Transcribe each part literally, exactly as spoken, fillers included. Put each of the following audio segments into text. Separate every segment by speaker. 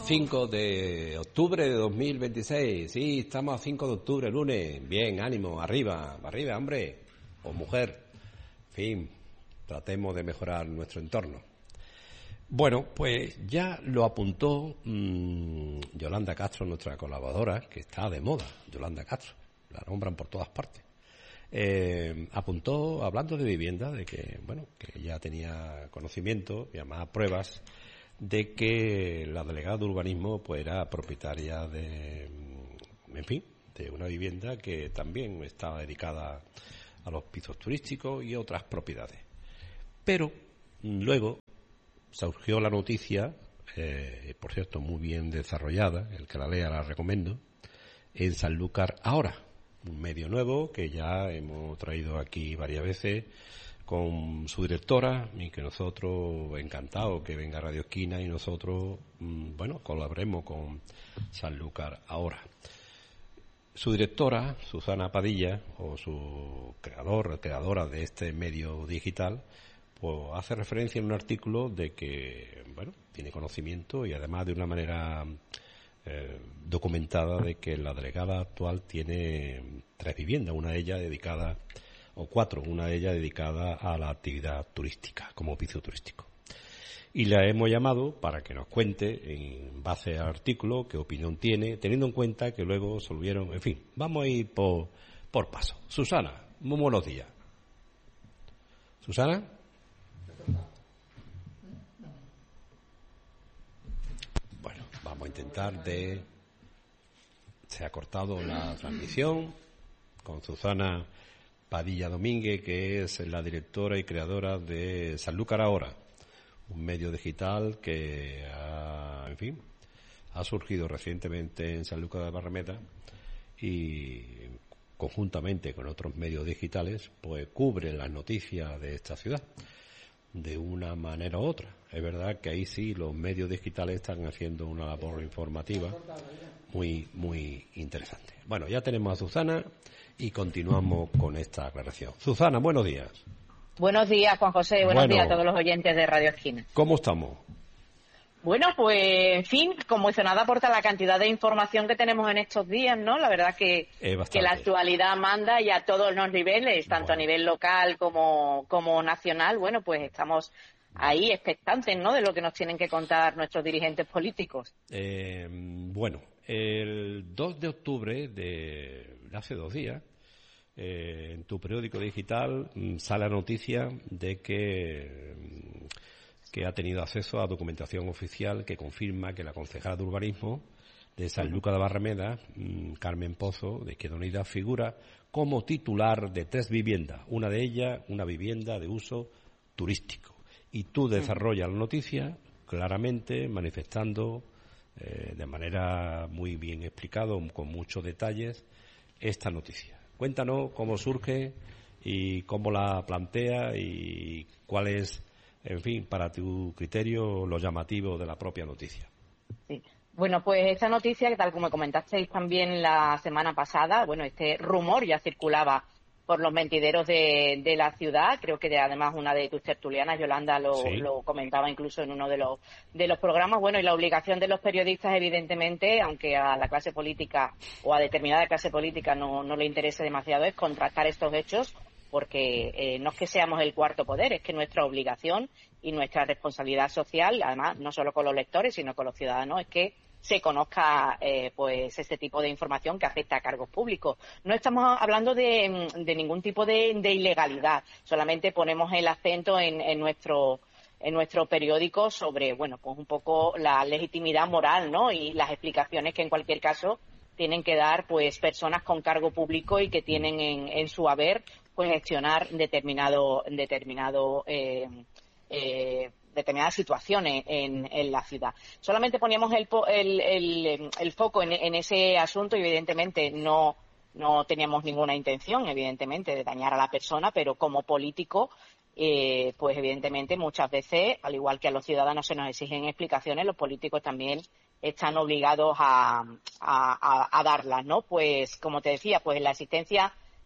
Speaker 1: cinco de octubre de dos mil veintiséis. Sí, estamos a cinco de octubre, lunes. Bien, ánimo, arriba, arriba, hombre o mujer. En fin, tratemos de mejorar nuestro entorno. Bueno, pues ya lo apuntó mmm, Yolanda Castro, nuestra colaboradora, que está de moda, Yolanda Castro, la nombran por todas partes. Eh, apuntó, hablando de vivienda, de que, bueno, que ya tenía conocimiento y además pruebas de que la delegada de urbanismo pues era propietaria de, en fin, de una vivienda que también estaba dedicada a los pisos turísticos y otras propiedades. Pero luego surgió la noticia, eh, por cierto, muy bien desarrollada, el que la lea la recomiendo, en Sanlúcar Ahora, un medio nuevo que ya hemos traído aquí varias veces con su directora y que nosotros, encantados que venga Radio Esquina y nosotros, bueno, colaboremos con Sanlúcar Ahora. Su directora, Susana Padilla, o su creador, creadora de este medio digital, pues hace referencia en un artículo de que, bueno, tiene conocimiento y además de una manera eh, documentada de que la delegada actual tiene tres viviendas, una de ellas dedicada, o cuatro, una de ellas dedicada a la actividad turística, como piso turístico. Y la hemos llamado para que nos cuente, en base al artículo, qué opinión tiene, teniendo en cuenta que luego se volvieron, en fin, vamos a ir por, por paso. Susana, muy buenos días. ¿Susana? Bueno, vamos a intentar de... Se ha cortado la transmisión con Susana Padilla Domínguez, que es la directora y creadora de Sanlúcar Ahora, un medio digital que ha, en fin, ha surgido recientemente en Sanlúcar de Barrameda y conjuntamente con otros medios digitales, pues cubre las noticias de esta ciudad de una manera u otra. Es verdad que ahí sí los medios digitales están haciendo una labor informativa muy, muy interesante. Bueno, ya tenemos a Susana y continuamos con esta aclaración. Susana, buenos días.
Speaker 2: Buenos días, Juan José. Buenos
Speaker 1: bueno,
Speaker 2: días a todos los oyentes de Radio Esquina.
Speaker 1: ¿Cómo estamos?
Speaker 2: Bueno, pues, en fin, como hizo nada aporta la cantidad de información que tenemos en estos días, ¿no? La verdad que, que la actualidad manda y a todos los niveles, tanto bueno. a nivel local como, como nacional, bueno, pues estamos ahí expectantes, ¿no?, de lo que nos tienen que contar nuestros dirigentes políticos.
Speaker 1: Eh, bueno, el dos de octubre de hace dos días, eh, en tu periódico digital sale la noticia de que... que ha tenido acceso a documentación oficial que confirma que la concejala de urbanismo de Sanlúcar de Barrameda, Carmen Pozo, de Izquierda Unida, figura como titular de tres viviendas, una de ellas una vivienda de uso turístico. Y tú desarrollas la noticia claramente, manifestando eh, de manera muy bien explicado, con muchos detalles, esta noticia. Cuéntanos cómo surge y cómo la plantea y cuál es, en fin, para tu criterio, lo llamativo de la propia noticia.
Speaker 2: Sí. Bueno, pues esta noticia, que tal como comentasteis también la semana pasada, bueno, este rumor ya circulaba por los mentideros de, de la ciudad. Creo que de, además una de tus tertulianas, Yolanda, lo, sí. lo comentaba incluso en uno de los, de los programas. Bueno, y la obligación de los periodistas, evidentemente, aunque a la clase política o a determinada clase política no, no le interese demasiado, es contrastar estos hechos, porque eh, no es que seamos el cuarto poder, es que nuestra obligación y nuestra responsabilidad social, además, no solo con los lectores, sino con los ciudadanos, es que se conozca eh, pues este tipo de información que afecta a cargos públicos. No estamos hablando de, de ningún tipo de, de ilegalidad, solamente ponemos el acento en, en nuestro en nuestro periódico sobre, bueno, pues un poco la legitimidad moral, ¿no?, y las explicaciones que en cualquier caso tienen que dar pues personas con cargo público y que tienen en, en su haber pues gestionar determinado determinado eh, eh, determinadas situaciones en, en la ciudad. Solamente poníamos el, el, el, el foco en, en ese asunto y evidentemente no, no teníamos ninguna intención, evidentemente, de dañar a la persona, pero como político, eh, pues evidentemente muchas veces, al igual que a los ciudadanos se nos exigen explicaciones, los políticos también están obligados a, a, a, a darlas, ¿no? Pues, como te decía, pues la existencia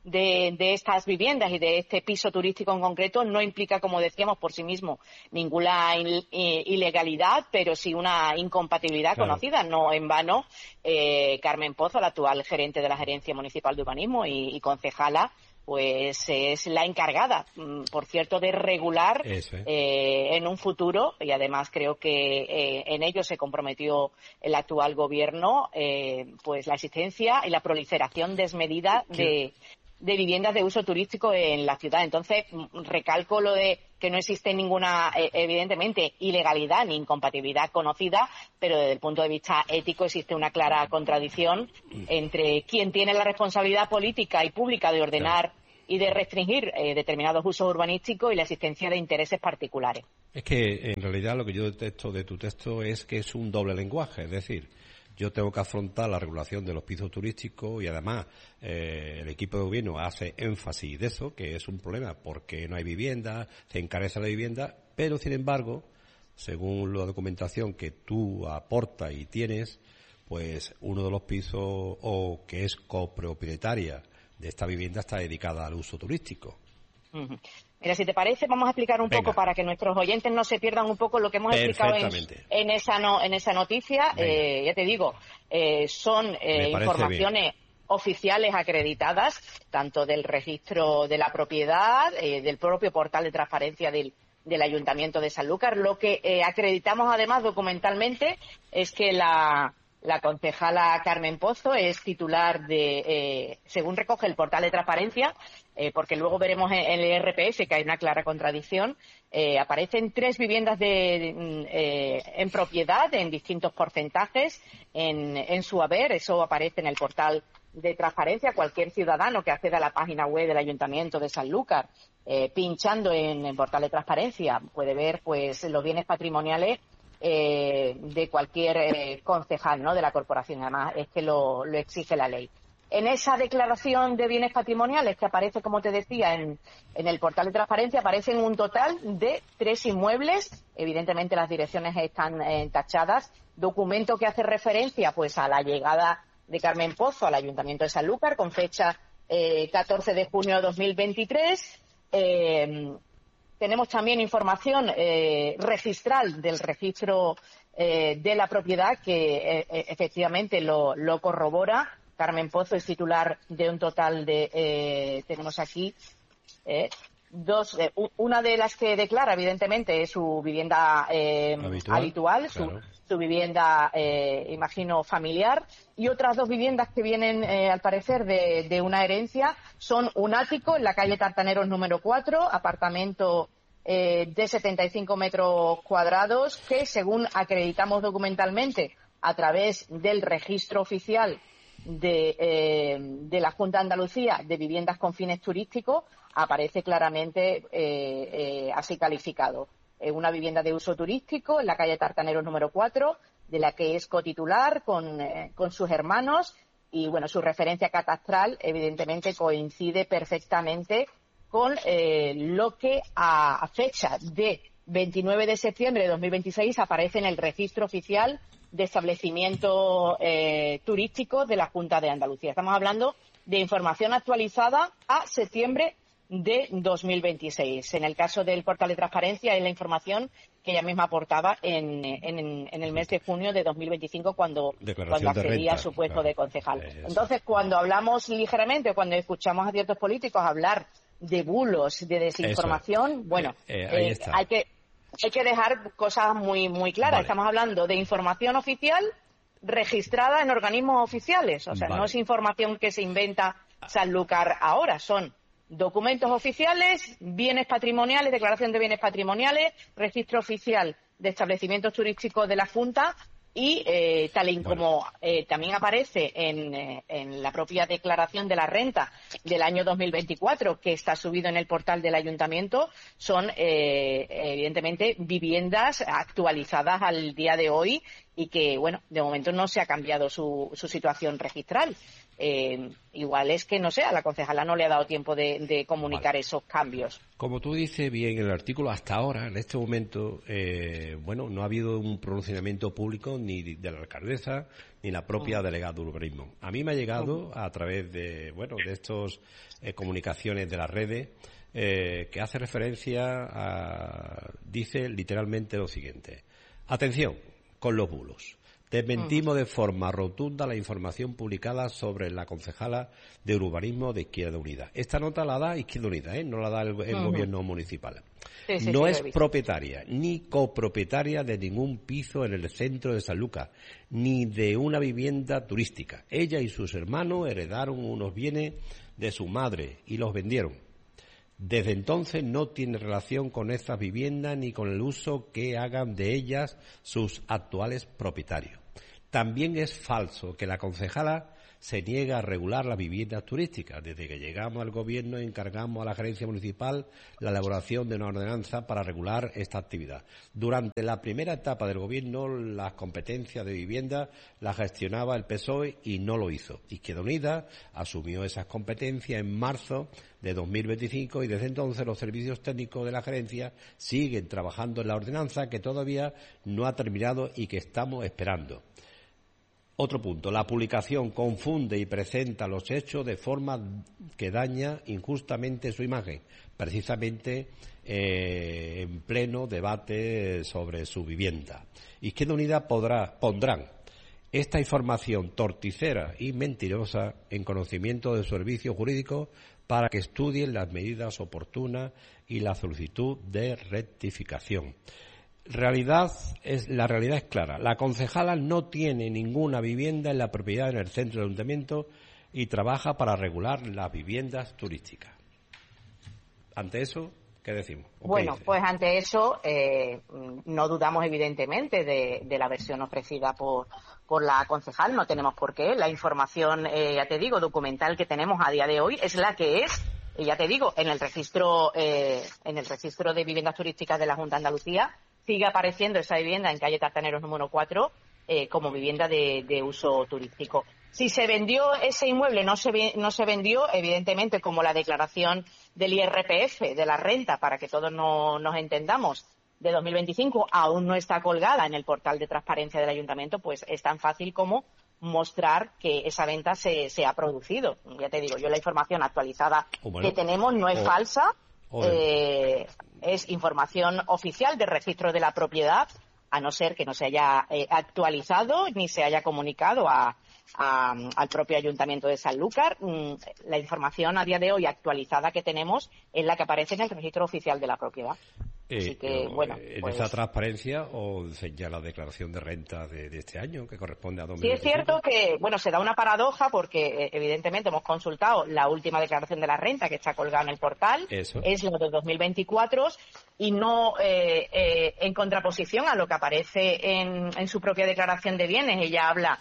Speaker 2: de, de estas viviendas y de este piso turístico en concreto no implica, como decíamos, por sí mismo ninguna il, ilegalidad, pero sí una incompatibilidad claro. conocida. No en vano, eh, Carmen Pozo, la actual gerente de la Gerencia Municipal de Urbanismo y, y concejala, pues es la encargada, por cierto, de regular
Speaker 1: Eso, ¿eh?
Speaker 2: eh, en un futuro, y además creo que eh, en ello se comprometió el actual gobierno, eh, pues la existencia y la proliferación desmedida de, de viviendas de uso turístico en la ciudad. Entonces, recalco lo de que no existe ninguna, eh, evidentemente, ilegalidad ni incompatibilidad conocida, pero desde el punto de vista ético existe una clara contradicción entre quien tiene la responsabilidad política y pública de ordenar claro. y de restringir eh, determinados usos urbanísticos y la existencia de intereses particulares.
Speaker 1: Es que, en realidad, lo que yo detesto de tu texto es que es un doble lenguaje, es decir, yo tengo que afrontar la regulación de los pisos turísticos y además eh, el equipo de gobierno hace énfasis de eso, que es un problema porque no hay vivienda, se encarece la vivienda, pero sin embargo, según la documentación que tú aportas y tienes, pues uno de los pisos o que es copropietaria de esta vivienda está dedicada al uso turístico.
Speaker 2: Uh-huh. Mira, si te parece, vamos a explicar un Venga. poco para que nuestros oyentes no se pierdan un poco lo que hemos explicado en, en, esa, no, en esa noticia. Eh, ya te digo, eh, son eh, informaciones bien. oficiales acreditadas, tanto del registro de la propiedad, eh, del propio portal de transparencia del, del Ayuntamiento de Sanlúcar. Lo que eh, acreditamos además documentalmente es que la... La concejala Carmen Pozo es titular de, eh, según recoge el portal de transparencia, eh, porque luego veremos en, en el I R P F que hay una clara contradicción, eh, aparecen tres viviendas de, eh, en propiedad en distintos porcentajes en, en su haber. Eso aparece en el portal de transparencia. Cualquier ciudadano que acceda a la página web del Ayuntamiento de Sanlúcar, eh, pinchando en el portal de transparencia, puede ver pues los bienes patrimoniales Eh, de cualquier eh, concejal, ¿no?, de la corporación. Además, es que lo, lo exige la ley. En esa declaración de bienes patrimoniales que aparece, como te decía, en, en el portal de transparencia, aparecen un total de tres inmuebles. Evidentemente, las direcciones están eh, tachadas. Documento que hace referencia, pues, a la llegada de Carmen Pozo al Ayuntamiento de Sanlúcar con fecha eh, catorce de junio de dos mil veintitrés. Eh, Tenemos también información eh, registral del registro eh, de la propiedad que eh, efectivamente lo, lo corrobora. Carmen Pozo es titular de un total de, eh, tenemos aquí, eh, dos, eh, una de las que declara, evidentemente, es su vivienda eh, habitual, habitual claro. su, su vivienda, eh, imagino, familiar, y otras dos viviendas que vienen, eh, al parecer, de, de una herencia, son un ático en la calle Tartaneros número cuatro, apartamento eh, de setenta y cinco metros cuadrados, que, según acreditamos documentalmente a través del registro oficial de, eh, de la Junta de Andalucía de viviendas con fines turísticos, aparece claramente eh, eh, así calificado. Eh, una vivienda de uso turístico en la calle Tartaneros número cuatro, de la que es cotitular con, eh, con sus hermanos, y bueno, su referencia catastral evidentemente coincide perfectamente con eh, lo que a, a fecha de veintinueve de septiembre de dos mil veintiséis aparece en el registro oficial de establecimientos eh, turísticos de la Junta de Andalucía. Estamos hablando de información actualizada a septiembre de dos mil veintiséis. En el caso del portal de transparencia es la información que ella misma aportaba en, en, en el mes de junio de dos mil veinticinco cuando, cuando accedía a su puesto claro. de concejal. Eh, Entonces, cuando hablamos ligeramente, cuando escuchamos a ciertos políticos hablar de bulos, de desinformación, Eso. bueno,
Speaker 1: eh, eh,
Speaker 2: eh, hay que hay que dejar cosas muy muy claras. Vale. Estamos hablando de información oficial registrada en organismos oficiales. O sea, vale. no es información que se inventa Sanlúcar ahora, son documentos oficiales, bienes patrimoniales, declaración de bienes patrimoniales, registro oficial de establecimientos turísticos de la Junta y eh, tal y como bueno. eh, también aparece en, eh, en la propia declaración de la renta del año dos mil veinticuatro, que está subido en el portal del Ayuntamiento, son eh, evidentemente viviendas actualizadas al día de hoy y que, bueno, de momento no se ha cambiado su, su situación registral. Eh, igual es que, no sé, a la concejala no le ha dado tiempo de, de comunicar vale. esos cambios.
Speaker 1: Como tú dices bien en el artículo, hasta ahora, en este momento, eh, bueno, no ha habido un pronunciamiento público ni de la alcaldesa ni la propia uh-huh. delegada de urbanismo. A mí me ha llegado uh-huh. a través de, bueno, de estas eh, comunicaciones de las redes, eh, que hace referencia a, dice literalmente lo siguiente: atención con los bulos. Desmentimos de forma rotunda la información publicada sobre la concejala de urbanismo de Izquierda Unida. Esta nota la da Izquierda Unida, ¿eh? No la da el, el uh-huh. gobierno municipal. Sí, sí, no sí, es propietaria ni copropietaria de ningún piso en el centro de Sanlúcar, ni de una vivienda turística. Ella y sus hermanos heredaron unos bienes de su madre y los vendieron. Desde entonces no tiene relación con estas viviendas ni con el uso que hagan de ellas sus actuales propietarios. También es falso que la concejala se niega a regular las viviendas turísticas. Desde que llegamos al gobierno encargamos a la gerencia municipal la elaboración de una ordenanza para regular esta actividad. Durante la primera etapa del gobierno las competencias de vivienda las gestionaba el P S O E y no lo hizo. Izquierda Unida asumió esas competencias en marzo de dos mil veinticinco y desde entonces los servicios técnicos de la gerencia siguen trabajando en la ordenanza que todavía no ha terminado y que estamos esperando. Otro punto, la publicación confunde y presenta los hechos de forma que daña injustamente su imagen, precisamente eh, en pleno debate sobre su vivienda. Izquierda Unida podrá, pondrán esta información torticera y mentirosa en conocimiento del servicio jurídico para que estudien las medidas oportunas y la solicitud de rectificación. Realidad es, la realidad es clara. La concejala no tiene ninguna vivienda en la propiedad en el centro del ayuntamiento y trabaja para regular las viviendas turísticas. Ante eso, ¿qué decimos?
Speaker 2: Bueno,
Speaker 1: dice?
Speaker 2: Pues ante eso eh, no dudamos evidentemente de, de la versión ofrecida por, por la concejal. No tenemos por qué. La información, eh, ya te digo, documental que tenemos a día de hoy es la que es. Y ya te digo, en el registro, eh, en el registro de viviendas turísticas de la Junta de Andalucía sigue apareciendo esa vivienda en calle Tartaneros número cuatro eh, como vivienda de, de uso turístico. Si se vendió ese inmueble, no se, no se vendió, evidentemente, como la declaración del I R P F, de la renta, para que todos no, nos entendamos, de dos mil veinticinco, aún no está colgada en el portal de transparencia del ayuntamiento, pues es tan fácil como mostrar que esa venta se, se ha producido. Ya te digo, yo la información actualizada bueno, que tenemos no es o, falsa, o eh, es información oficial de registro de la propiedad, a no ser que no se haya eh, actualizado ni se haya comunicado a, a, al propio Ayuntamiento de Sanlúcar. Mm, la información a día de hoy actualizada que tenemos es la que aparece en el registro oficial de la propiedad. Así que,
Speaker 1: eh,
Speaker 2: bueno,
Speaker 1: ¿En
Speaker 2: pues...
Speaker 1: esa transparencia o ya la declaración de renta de, de este año, que corresponde a dos mil veinticinco?
Speaker 2: Sí, es cierto que, bueno, se da una paradoja porque, evidentemente, hemos consultado la última declaración de la renta que está colgada en el portal.
Speaker 1: Eso.
Speaker 2: Es la de dos mil veinticuatro y no eh, eh, en contraposición a lo que aparece en, en su propia declaración de bienes. Ella habla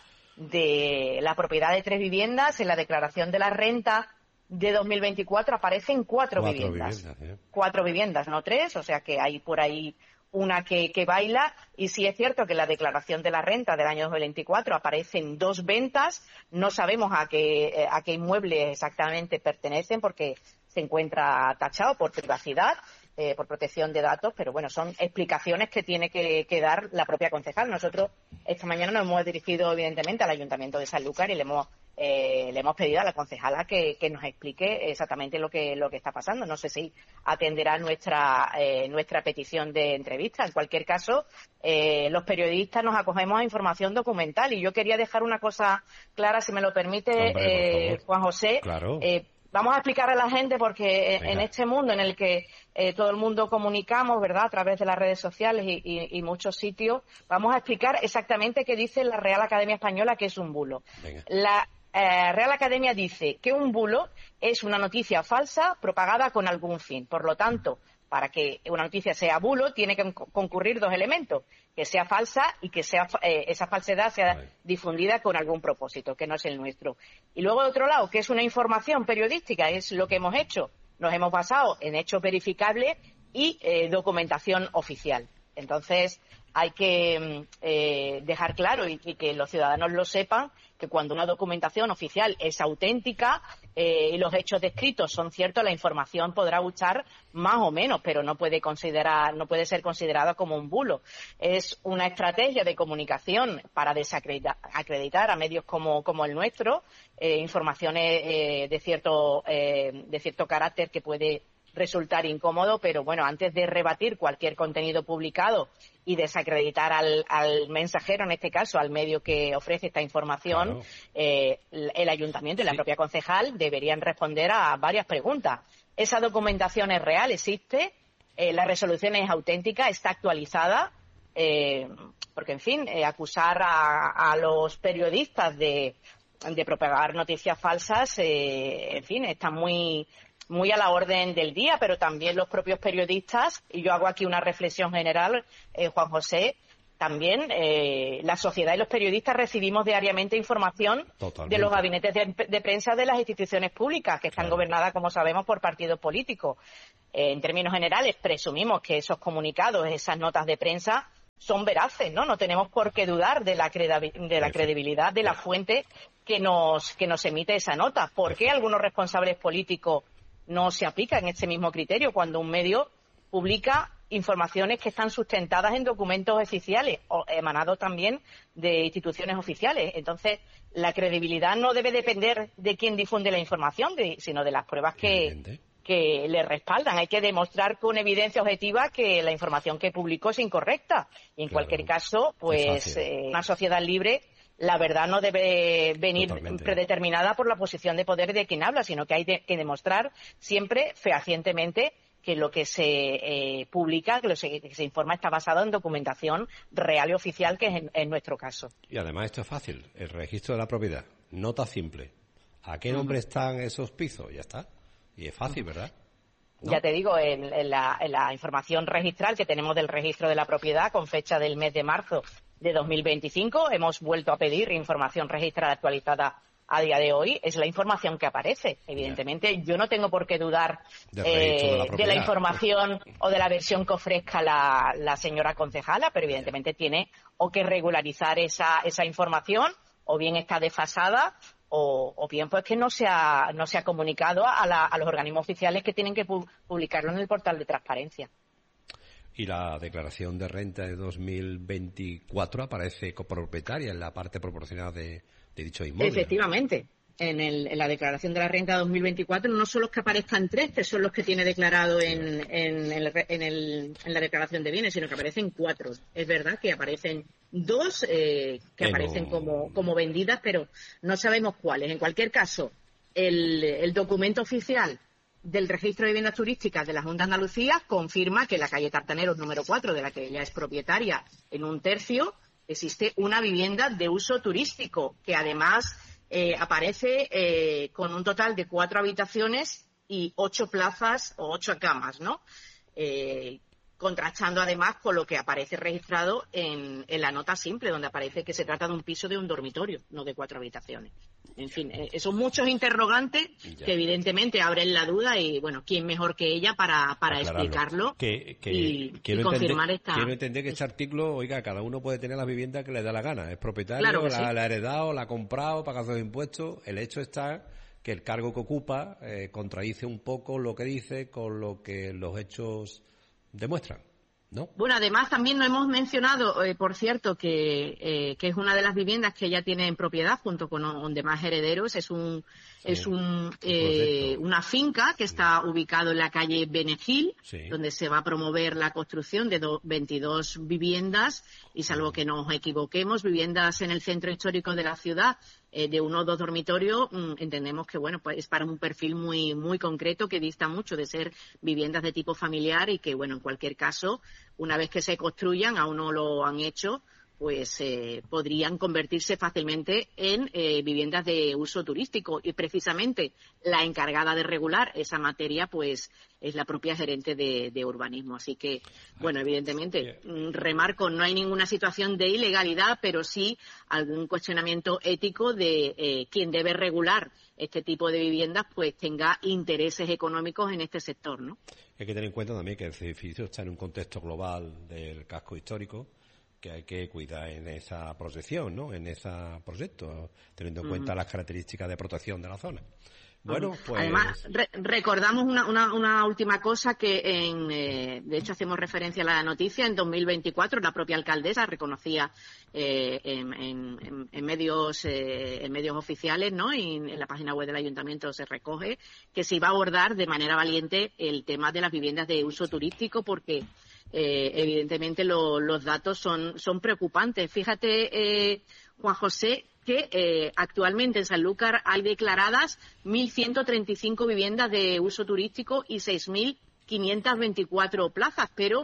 Speaker 2: de la propiedad de tres viviendas. En la declaración de la renta de dos mil veinticuatro aparecen cuatro, cuatro viviendas. viviendas ¿eh? Cuatro viviendas, no tres, o sea que hay por ahí una que, que baila. Y sí es cierto que en la declaración de la renta del año dos mil veinticuatro aparecen dos ventas. No sabemos a qué, a qué inmueble exactamente pertenecen porque se encuentra tachado por privacidad, eh, por protección de datos, pero bueno, son explicaciones que tiene que, que dar la propia concejal. Nosotros esta mañana nos hemos dirigido evidentemente al Ayuntamiento de Sanlúcar y le hemos Eh, le hemos pedido a la concejala que, que nos explique exactamente lo que lo que está pasando. No sé si atenderá nuestra eh, nuestra petición de entrevista. En cualquier caso, eh, los periodistas nos acogemos a información documental y yo quería dejar una cosa clara, si me lo permite,
Speaker 1: Hombre,
Speaker 2: eh, Juan José.
Speaker 1: Claro.
Speaker 2: Eh, vamos a explicar a la gente porque Venga. en este mundo en el que eh, todo el mundo comunicamos, ¿verdad?, a través de las redes sociales y, y, y muchos sitios, vamos a explicar exactamente qué dice la Real Academia Española que es un bulo.
Speaker 1: Venga.
Speaker 2: La Eh, Real Academia dice que un bulo es una noticia falsa propagada con algún fin. Por lo tanto, para que una noticia sea bulo, tiene que concurrir dos elementos: que sea falsa y que sea eh, esa falsedad sea
Speaker 1: Vale.
Speaker 2: difundida con algún propósito, que no es el nuestro. Y luego, de otro lado, que es una información periodística, es lo que hemos hecho. Nos hemos basado en hechos verificables y eh, documentación oficial. Entonces, hay que eh, dejar claro y, y que los ciudadanos lo sepan, que cuando una documentación oficial es auténtica eh, y los hechos descritos son ciertos, la información podrá gustar más o menos, pero no puede considerar, no puede ser considerada como un bulo. Es una estrategia de comunicación para desacreditar acreditar a medios como, como el nuestro, eh, informaciones eh, de cierto eh, de cierto carácter que puede resultar incómodo, pero bueno, antes de rebatir cualquier contenido publicado y desacreditar al, al mensajero, en este caso al medio que ofrece esta información, claro. eh, el ayuntamiento y sí. la propia concejal deberían responder a varias preguntas. ¿Esa documentación es real? ¿Existe? Eh, ¿La resolución es auténtica? ¿Está actualizada? Eh, porque, en fin, eh, acusar a, a los periodistas de, de propagar noticias falsas, eh, en fin, está muy... muy a la orden del día, pero también los propios periodistas, y yo hago aquí una reflexión general, eh, Juan José, también eh, la sociedad y los periodistas recibimos diariamente información Totalmente. de los gabinetes de, de prensa de las instituciones públicas, que están claro. gobernadas, como sabemos, por partidos políticos. Eh, en términos generales, presumimos que esos comunicados, esas notas de prensa, son veraces, ¿no? No tenemos por qué dudar de la, de la credibilidad de la fuente que nos, que nos emite esa nota. ¿Por qué algunos responsables políticos no se aplica en este mismo criterio cuando un medio publica informaciones que están sustentadas en documentos oficiales o emanados también de instituciones oficiales? Entonces, la credibilidad no debe depender de quién difunde la información, de, sino de las pruebas que, que le respaldan. Hay que demostrar con evidencia objetiva que la información que publicó es incorrecta. Y en claro. cualquier caso, pues eh, una sociedad libre, la verdad no debe venir Totalmente. predeterminada por la posición de poder de quien habla, sino que hay de, que demostrar siempre fehacientemente que lo que se eh, publica, que lo se, que se informa está basado en documentación real y oficial, que es en, en nuestro caso.
Speaker 1: Y además esto es fácil, el registro de la propiedad, nota simple. ¿A qué nombre uh-huh. están esos pisos? Ya está. Y es fácil, ¿verdad? ¿No?
Speaker 2: Ya te digo, en, en, la, en la información registral que tenemos del registro de la propiedad con fecha del mes de marzo de dos mil veinticinco, hemos vuelto a pedir información registral actualizada a día de hoy, es la información que aparece. Evidentemente, yeah. yo no tengo por qué dudar de, eh, de, la, de la información o de la versión que ofrezca la, la señora concejala, pero evidentemente yeah. tiene o que regularizar esa, esa información, o bien está desfasada, o, o bien pues que no se ha, no se ha comunicado a, la, a los organismos oficiales que tienen que pu- publicarlo en el portal de transparencia.
Speaker 1: Y la declaración de renta de dos mil veinticuatro aparece copropietaria en la parte proporcional de, de dicho inmueble.
Speaker 2: Efectivamente. En, el, en la declaración de la renta de dos mil veinticuatro no son los que aparezcan tres, que son los que tiene declarado en, en, el, en, el, en la declaración de bienes, sino que aparecen cuatro. Es verdad que aparecen dos eh, que pero... aparecen como, como vendidas, pero no sabemos cuáles. En cualquier caso, el, el documento oficial del registro de viviendas turísticas de la Junta de Andalucía confirma que en la calle Tartaneros número cuatro, de la que ella es propietaria, en un tercio existe una vivienda de uso turístico que además eh, aparece eh, con un total de cuatro habitaciones y ocho plazas o ocho camas, ¿no? Eh, contrastando además con lo que aparece registrado en, en la nota simple, donde aparece que se trata de un piso de un dormitorio, no de cuatro habitaciones. En fin, eh, son muchos interrogantes ya. que evidentemente abren la duda y, bueno, ¿quién mejor que ella para, para explicarlo
Speaker 1: que, que,
Speaker 2: y,
Speaker 1: quiero
Speaker 2: y confirmar
Speaker 1: entender,
Speaker 2: esta...
Speaker 1: Quiero entender que este artículo, oiga, cada uno puede tener la vivienda que le da la gana. Es propietario,
Speaker 2: claro
Speaker 1: la,
Speaker 2: sí.
Speaker 1: la ha heredado, la ha comprado, paga sus impuestos. El hecho está que el cargo que ocupa eh, contradice un poco lo que dice con lo que los hechos demuestran, ¿no?
Speaker 2: Bueno, además también no hemos mencionado, eh, por cierto, que, eh, que es una de las viviendas que ella tiene en propiedad junto con, con demás herederos. Es un sí, es un eh, una finca que está ubicado en la calle Benegil, sí. donde se va a promover la construcción de do, veintidós viviendas y, salvo que nos equivoquemos, viviendas en el centro histórico de la ciudad. Eh, de uno o dos dormitorios, mmm, entendemos que bueno, pues es para un perfil muy muy concreto que dista mucho de ser viviendas de tipo familiar y que, bueno, en cualquier caso, una vez que se construyan, aún no lo han hecho, pues eh, podrían convertirse fácilmente en eh, viviendas de uso turístico, y precisamente la encargada de regular esa materia pues es la propia gerente de, de urbanismo. Así que, bueno, evidentemente, remarco, no hay ninguna situación de ilegalidad, pero sí algún cuestionamiento ético de eh, quien debe regular este tipo de viviendas pues tenga intereses económicos en este sector, ¿no?
Speaker 1: Hay que tener en cuenta también que el edificio está en un contexto global del casco histórico, que hay que cuidar en esa protección, ¿no? En ese proyecto, teniendo en uh-huh. cuenta las características de protección de la zona. Bueno, pues...
Speaker 2: Además, re- recordamos una, una, una última cosa que, en, eh, de hecho, hacemos referencia a la noticia. En dos mil veinticuatro, la propia alcaldesa reconocía eh, en, en, en, medios, eh, en medios oficiales, ¿no? Y en la página web del ayuntamiento se recoge que se iba a abordar de manera valiente el tema de las viviendas de uso turístico, porque Eh, evidentemente lo, los datos son, son preocupantes. Fíjate, eh, Juan José, que eh, actualmente en Sanlúcar hay declaradas mil ciento treinta y cinco viviendas de uso turístico y seis mil quinientas veinticuatro plazas, pero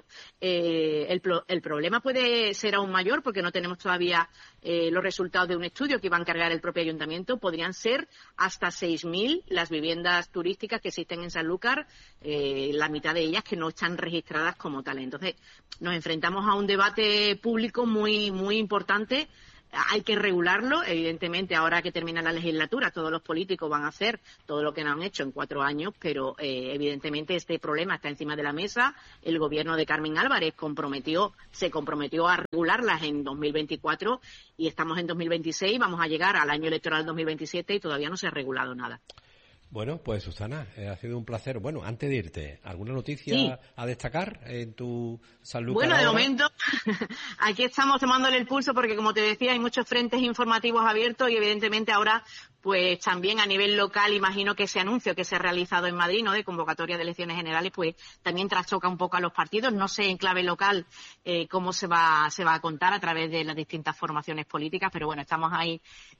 Speaker 2: eh, el, el problema puede ser aún mayor porque no tenemos todavía eh, los resultados de un estudio que iba a encargar el propio ayuntamiento. Podrían ser hasta seis mil las viviendas turísticas que existen en Sanlúcar, eh, la mitad de ellas que no están registradas como tal. Entonces, nos enfrentamos a un debate público muy, muy importante. Hay que regularlo, evidentemente, ahora que termina la legislatura, todos los políticos van a hacer todo lo que no han hecho en cuatro años, pero eh, evidentemente este problema está encima de la mesa. El gobierno de Carmen Álvarez comprometió, se comprometió a regularlas en dos mil veinticuatro y estamos en dos mil veintiséis, vamos a llegar al año electoral dos mil veintisiete y todavía no se ha regulado nada.
Speaker 1: Bueno, pues Susana, eh, ha sido un placer. Bueno, antes de irte, ¿alguna noticia
Speaker 2: sí.
Speaker 1: a destacar en tu Sanlúcar?
Speaker 2: Bueno, de
Speaker 1: ahora?
Speaker 2: momento, aquí estamos tomándole el pulso porque, como te decía, hay muchos frentes informativos abiertos y, evidentemente, ahora, pues también a nivel local, imagino que ese anuncio que se ha realizado en Madrid, ¿no?, de convocatoria de elecciones generales, pues también trastoca un poco a los partidos. No sé en clave local eh, cómo se va, se va a contar a través de las distintas formaciones políticas, pero bueno, estamos ahí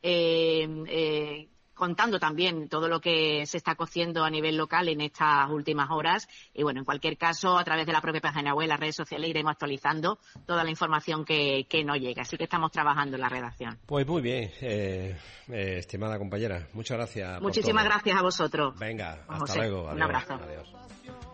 Speaker 2: eh, eh, contando también todo lo que se está cociendo a nivel local en estas últimas horas. Y bueno, en cualquier caso, a través de la propia página web, las redes sociales, iremos actualizando toda la información que, que no llega. Así que estamos trabajando en la redacción.
Speaker 1: Pues muy bien, eh, eh, estimada compañera. Muchas gracias.
Speaker 2: Muchísimas gracias a vosotros.
Speaker 1: Venga, hasta
Speaker 2: José,
Speaker 1: luego. Adiós,
Speaker 2: un abrazo.
Speaker 1: Adiós.